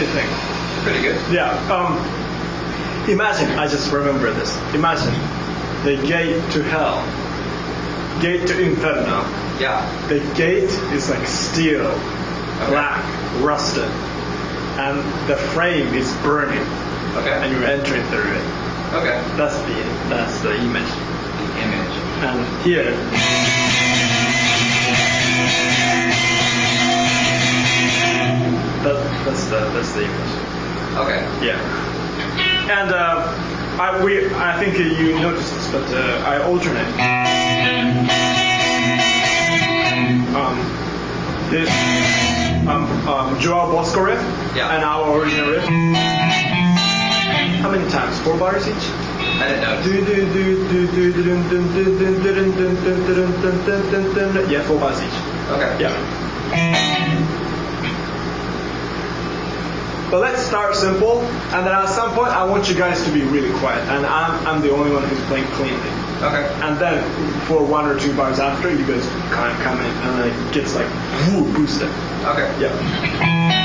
do you think? Pretty good. Yeah. Imagine, I just remember this. Imagine the gate to hell, gate to inferno. Yeah. The gate is like steel, black, rusted, and the frame is burning. Okay. And you're entering through it. Okay. That's the image. The image. And here. That's the image. Okay. Yeah. And I think you noticed this, but I alternate. This Joao Bosco riff and our original riff. How many times? 4 bars each? I didn't know. Yeah, 4 bars each. Okay. Yeah. But let's start simple, and then at some point I want you guys to be really quiet, and I'm the only one who's playing cleanly. Okay. And then for 1 or 2 bars after, you guys kind of come in, and it gets like boosted. Okay. Yeah.